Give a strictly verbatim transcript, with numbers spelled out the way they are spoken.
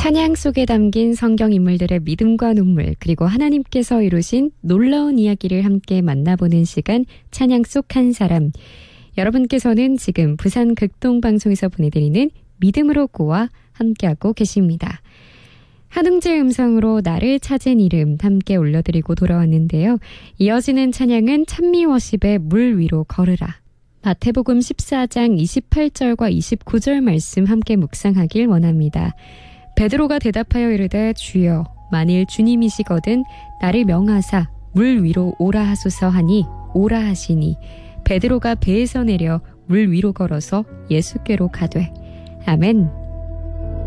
찬양 속에 담긴 성경 인물들의 믿음과 눈물, 그리고 하나님께서 이루신 놀라운 이야기를 함께 만나보는 시간, 찬양 속 한 사람. 여러분께서는 지금 부산 극동방송에서 보내드리는 믿음으로 고와 함께하고 계십니다. 한웅재 음성으로 나를 찾은 이름 함께 올려드리고 돌아왔는데요. 이어지는 찬양은 찬미워십의 물 위로 걸으라. 마태복음 십사 장 이십팔 절과 이십구 절 말씀 함께 묵상하길 원합니다. 베드로가 대답하여 이르되 주여 만일 주님이시거든 나를 명하사 물 위로 오라 하소서 하니 오라 하시니 베드로가 배에서 내려 물 위로 걸어서 예수께로 가되. 아멘.